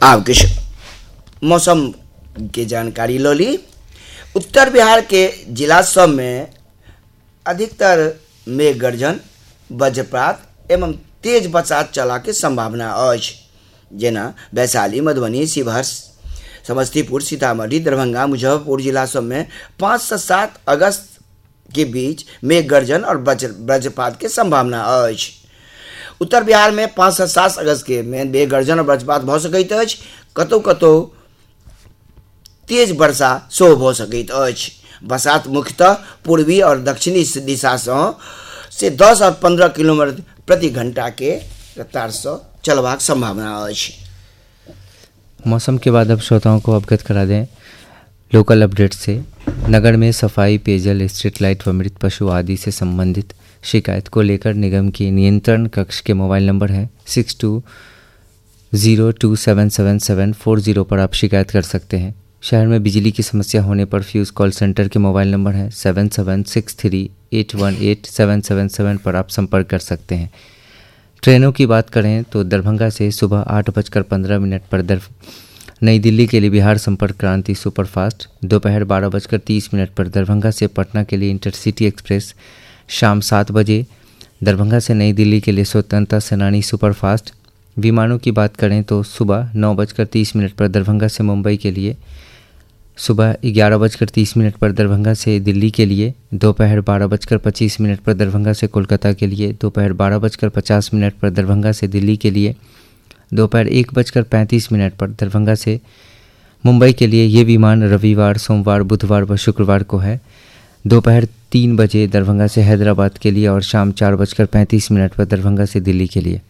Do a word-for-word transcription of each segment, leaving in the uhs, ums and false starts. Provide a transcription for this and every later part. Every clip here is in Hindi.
आब किछु मौसम के जानकारी लऽ ली। उत्तर बिहार के जिला सब में अधिकतर मेघ गर्जन, वज्रपात एवं तेज बरसात चला के संभावना अछि। जेना वैशाली, मधुबनी, शिवहर, समस्तीपुर, सीतामढ़ी, दरभंगा, मुजफ्फरपुर जिला सब में पाँच से सात अगस्त के बीच मेघ गर्जन और वज्रपात के संभावना अछि। उत्तर बिहार में पाँच से सात अगस्त के में मेघ गर्जन और वज्रपात भऽ सकैत अछि। कतौ कतौ तेज वर्षा सेहो भऽ सकैत अछि। बरसात मुख्यतः पूर्वी और दक्षिणी दिशा से दस और पंद्रह किलोमीटर प्रति घंटा के रफ्तार से चलबाक संभावना अछि। मौसम के बाद अब श्रोताओं को अवगत करा दें लोकल अपडेट से। नगर में सफाई, पेयजल, स्ट्रीट लाइट व मृत पशु आदि से संबंधित शिकायत को लेकर निगम की नियंत्रण कक्ष के मोबाइल नंबर है six to zero two seven seven seven four zero पर आप शिकायत कर सकते हैं। शहर में बिजली की समस्या होने पर फ्यूज कॉल सेंटर के मोबाइल नंबर है seven seven six three eight one eight seven seven seven पर आप संपर्क कर सकते हैं। ट्रेनों की बात करें तो दरभंगा से सुबह आठ बजकर पंद्रह मिनट पर दर नई दिल्ली के लिए बिहार संपर्क क्रांति सुपरफास्ट, दोपहर बारह बजकर तीस मिनट पर दरभंगा से पटना के लिए इंटरसिटी एक्सप्रेस, शाम सात बजे दरभंगा से नई दिल्ली के लिए स्वतंत्रता सेनानी सुपरफास्ट। विमानों की बात करें तो सुबह नौ बजकर तीस मिनट पर दरभंगा से मुंबई के लिए, सुबह ग्यारह बजकर तीस मिनट पर दरभंगा से दिल्ली के लिए, दोपहर बारह बजकर पच्चीस मिनट पर दरभंगा से कोलकाता के लिए, दोपहर बारह बजकर पचास मिनट पर दरभंगा से दिल्ली के लिए, दोपहर एक बजकर पैंतीस मिनट पर दरभंगा से मुंबई के लिए। ये विमान रविवार, सोमवार, बुधवार व शुक्रवार को है। दोपहर तीन बजे दरभंगा से हैदराबाद के लिए और शाम चार बजकर पैंतीस मिनट पर दरभंगा से दिल्ली के लिए।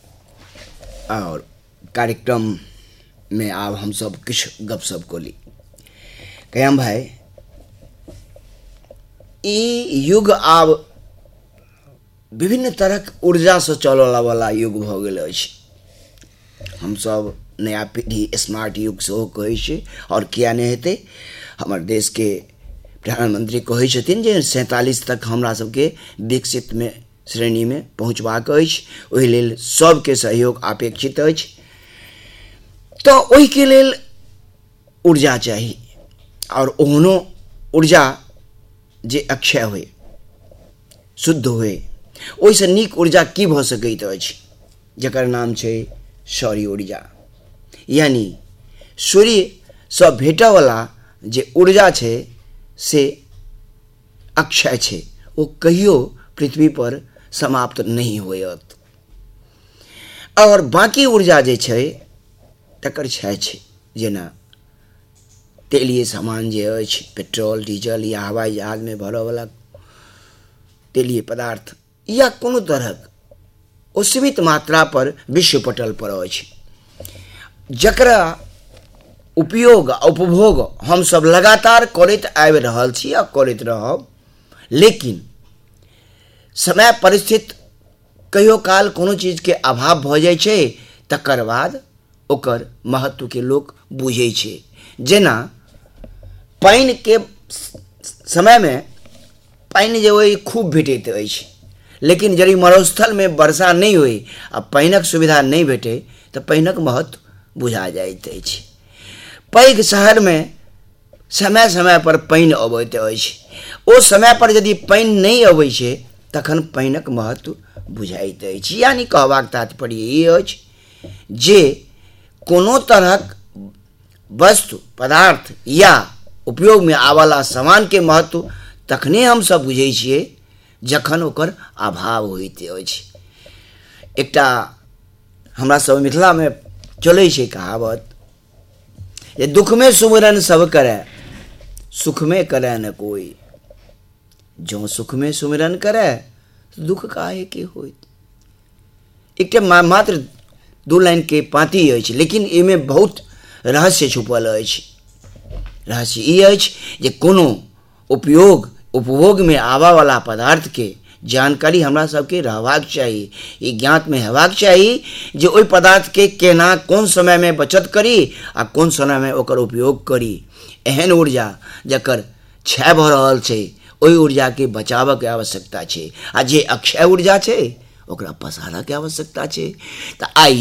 और कार्यक्रम में आब हम सब किछु गपशप को ली। कयाम भाई, ई युग आब विभिन्न तरह ऊर्जा से चलला वाला युग भऽ गेल अछि। हम सब नया पीढ़ी स्मार्ट युग सेहो कहै छै, और किया नहीं हेतै। हमर देश के प्रधानमंत्री कहै छथिन जे सैंतालीस तक हमरा सबके विकसित में श्रेणी में पहुँचबाक अछि, ओहि लेल सबके सहयोग अपेक्षित अछि। तो ओहि के लेल ऊर्जा चाही, और ओहनो ऊर्जा जे अक्षय होय, शुद्ध होय। ओहिसँ नीक ऊर्जा की भऽ सकैत अछि, जकर नाम छै सौर ऊर्जा। यानी सूर्य से भेटय वाला जे ऊर्जा छै से अक्षय छै, ओ कहियो पृथ्वी पर समाप्त नहीं होयत। और बाकी ऊर्जा जे छै तकर क्षय छै। जेना तेलीय सामान जे अछि, पेट्रोल, डीजल या हवाई जहाज में भरऽ वाला तेलीय पदार्थ या कोनो तरहक ओ सीमित मात्रा पर विश्व पटल पर अछि, जकरा उपयोग उपभोग हम सब लगातार करैत आबि रहल छी आ करैत रहब। लेकिन समय परिस्थिति कहियो काल कोनो चीज के अभाव भऽ जाइ छै, तकर बाद ओकर महत्व के लोक बुझै छै। जेना पानि के समय में पानि जे होइ खूब भेटैत अछि, लेकिन यदि मरुस्थल में वर्षा नहीं होय आ पानिक सुविधा नहीं भेटे तऽ पानिक महत्व बुझा जाइत अछि। पैघ शहर में समय समय पर पानि अबैत अछि, ओ समय पर यदि पानि नहीं अबै छै तखन पानिक महत्व बुझाइत अछि। यानी कहबाक तात्पर्य ई अछि जे कोनो तरहक वस्तु, पदार्थ या उपयोग में आवाला सामान के महत्व तखने हम सब बुझै छियै जखन ओकर अभाव होइत अछि। एकटा हमरा सब मिथिला में चलै छै कहावत जे दुख में सुमिरन सब करे, सुख में करे न कोई। जो सुख में सुमिरन करे दुख काहे के होइत। एकटा मात्र दू लाइन के पाँति अछि, लेकिन एमे बहुत रहस्य छुपल अछि। रहस्य ई अछि जे कोनो उपयोग उपभोग में आवा वाला पदार्थ के जानकारी हमरा सबके रहबाक चाही, ई ज्ञात में हेबाक चाही जे ओहि पदार्थ के केना कोन समय में बचत करी आ कोन समय में ओकर उपयोग करी। एहन ऊर्जा जकर क्षय भऽ रहल छै ओहि ऊर्जा के बचाव के आवश्यकता छै, आ जे अक्षय ऊर्जा छै ओकरा पसारऽ के आवश्यकता छै। तऽ आइ